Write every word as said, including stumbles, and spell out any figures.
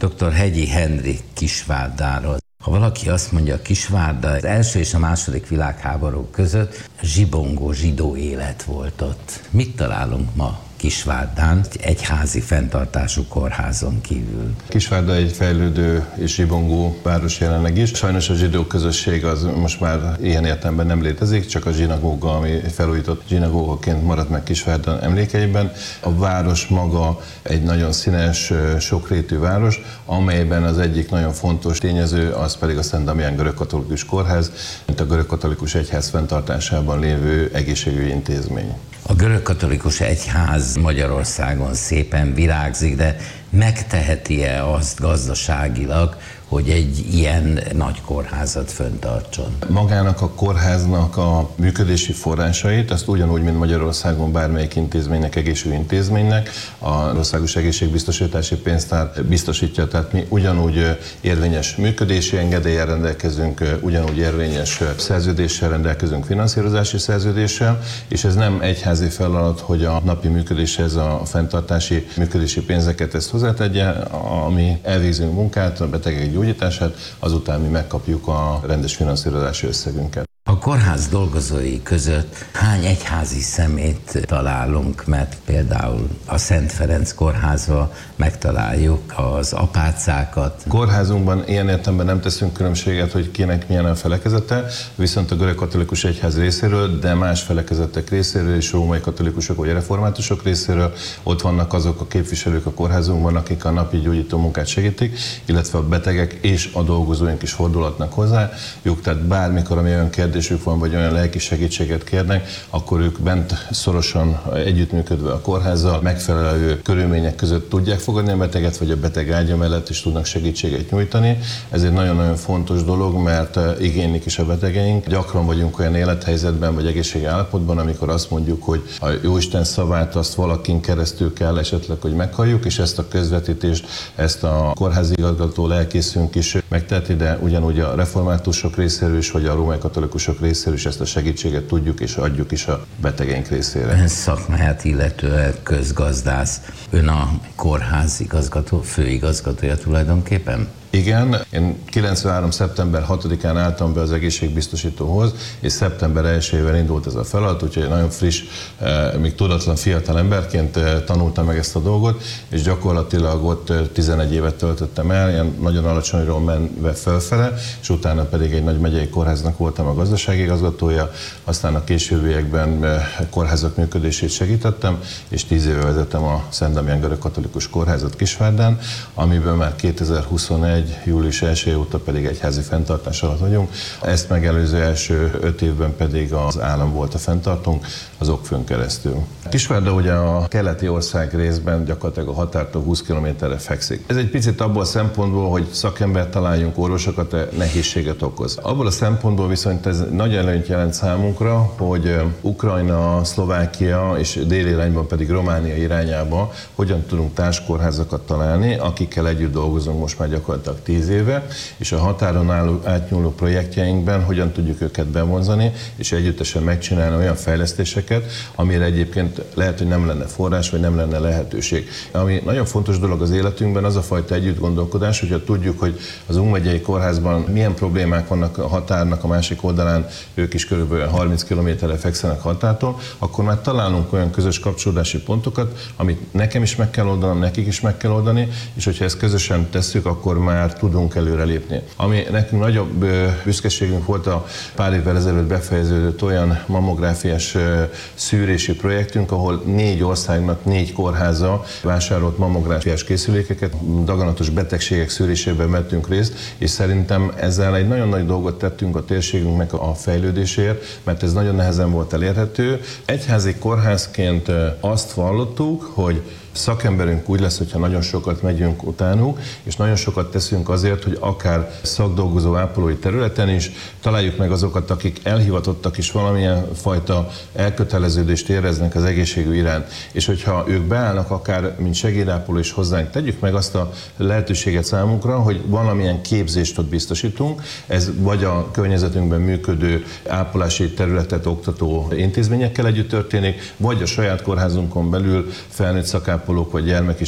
doktor Hegyi Henrik Kisvárdáról. Ha valaki azt mondja, Kisvárda az első és a második világháború között zsibongó zsidó élet volt ott. Mit találunk ma Kisvárdán, egy egyházi fenntartású kórházon kívül? Kisvárda egy fejlődő és zsibongó város jelenleg is. Sajnos a zsidó közösség az most már ilyen értelemben nem létezik, csak a zsinagóga, ami felújított zsinagógaként maradt meg Kisvárda emlékeiben. A város maga egy nagyon színes, sokrétű város, amelyben az egyik nagyon fontos tényező, az pedig a Szent Damián görögkatolikus kórház, mint a görögkatolikus egyház fenntartásában lévő egészségügyi intézmény. A görögkatolikus egyház Magyarországon szépen virágzik, de megteheti-e azt gazdaságilag, hogy egy ilyen nagy kórházat fenntartson? Magának a kórháznak a működési forrásait, azt ugyanúgy, mint Magyarországon bármelyik intézménynek, egészségügyi intézménynek, az Országos Egészségbiztosítási Pénztár biztosítja, tehát mi ugyanúgy érvényes működési engedéllyel rendelkezünk, ugyanúgy érvényes szerződéssel rendelkezünk, finanszírozási szerződéssel, és ez nem egyházi feladat, hogy a napi működéshez a fenntartási működési pénzeket ezt hozzátegye, ami elvégzünk munkát, a betegek gyógyítását, azután mi megkapjuk a rendes finanszírozási összegünket. A kórház dolgozói között hány egyházi szemét találunk, mert például a Szent Ferenc kórházban megtaláljuk az apácákat. Kórházunkban ilyen értelemben nem teszünk különbséget, hogy kinek milyen a felekezete, viszont a görögkatolikus egyház részéről, de más felekezetek részéről és római katolikusok vagy reformátusok részéről ott vannak azok a képviselők a kórházunkban, akik a napi gyógyító munkát segítik, illetve a betegek és a dolgozóink is fordulhatnak hozzá. Jók, tehát bármikor, ami olyan kérdésük van, vagy olyan lelki segítséget kérnek, akkor ők bent szorosan együttműködve a kórházzal megfelelő körülmények között tudják fogadni a beteget, vagy a beteg ágya mellett is tudnak segítséget nyújtani. Ez egy nagyon-nagyon fontos dolog, mert igénylik is a betegeink. Gyakran vagyunk olyan élethelyzetben, vagy egészségi állapotban, amikor azt mondjuk, hogy a Jóisten szavát azt valakin keresztül kell esetleg, hogy meghalljuk, és ezt a közvetítést, ezt a kórházi igazgató lelkészünk is megteheti, de ugyanúgy a reformátusok részéről is, vagy a római katolikusok részéről is ezt a segítséget tudjuk és adjuk is a betegeink részére. Ön szakmáját illetően közgazdász. Ön a kórház igazgató, főigazgatója tulajdonképpen? Igen, én kilencvenhárom. szeptember hatodikán álltam be az egészségbiztosítóhoz, és szeptember elsejével indult ez a feladat, úgyhogy nagyon friss, még tudatlan fiatal emberként tanultam meg ezt a dolgot, és gyakorlatilag ott tizenegy évet töltöttem el, ilyen nagyon alacsonyról menve fölfele, és utána pedig egy nagy megyei kórháznak voltam a gazdasági igazgatója, aztán a későbbiekben kórházak működését segítettem, és tíz éve vezetem a Szent Damián görögkatolikus kórházat Kisvárdán, amiből már kétezer-huszonegy. július elsejé óta pedig egyházi fenntartás alatt vagyunk. Ezt megelőző első öt évben pedig az állam volt a fenntartónk, az Okfőn keresztül. Kisvárda ugye a keleti ország részben gyakorlatilag a határtól húsz kilométerre fekszik. Ez egy picit abból a szempontból, hogy szakembert találjunk, orvosokat, nehézséget okoz. Abból a szempontból viszont ez nagy előnyt jelent számunkra, hogy Ukrajna, Szlovákia és déli irányban pedig Románia irányába hogyan tudunk társkórházakat találni, akikkel együtt dolgozunk most már gyakorlatilag tíz éve, és a határon álló, átnyúló projektjeinkben hogyan tudjuk őket bevonzani, és együttesen megcsinálni olyan fejlesztéseket, amire egyébként lehet, hogy nem lenne forrás, vagy nem lenne lehetőség. Ami nagyon fontos dolog az életünkben, az a fajta együttgondolkodás, hogyha tudjuk, hogy az Ung megyei kórházban milyen problémák vannak a határnak a másik oldalán, ők is körülbelül harminc kilométerre fekszenek határtól, akkor már találunk olyan közös kapcsolódási pontokat, amit nekem is meg kell oldanom, nekik is meg kell oldani, és hogyha ezt közösen tesszük, akkor már tudunk előrelépni. Ami nekünk nagyobb büszkeségünk volt a pár évvel ezelőtt befejeződött olyan mammográfiás szűrési projektünk, ahol négy országnak négy kórháza vásárolt mammográfiás készülékeket, daganatos betegségek szűrésében vettünk részt, és szerintem ezzel egy nagyon nagy dolgot tettünk a térségünknek a fejlődéséért, mert ez nagyon nehezen volt elérhető. Egyházi kórházként azt vallottuk, hogy szakemberünk úgy lesz, hogyha nagyon sokat megyünk utánuk, és nagyon sokat teszünk azért, hogy akár szakdolgozó ápolói területen is találjuk meg azokat, akik elhivatottak is valamilyen fajta elköteleződést éreznek az egészségügy iránt. És hogyha ők beállnak akár, mint segédápoló is hozzánk, tegyük meg azt a lehetőséget számunkra, hogy valamilyen képzést ott biztosítunk. Ez vagy a környezetünkben működő ápolási területet oktató intézményekkel együtt történik, vagy a saját kórházunkon belül felnőtt szakápolók vagy gyermek